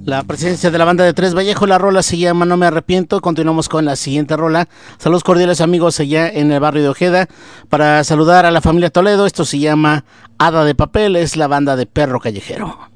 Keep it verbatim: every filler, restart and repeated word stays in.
La presencia de la banda de Tres Vallejo, la rola se llama No Me Arrepiento. Continuamos con la siguiente rola. Saludos cordiales amigos allá en el barrio de Ojeda. Para saludar a la familia Toledo, esto se llama Hada de Papel, es la banda de Perro Callejero.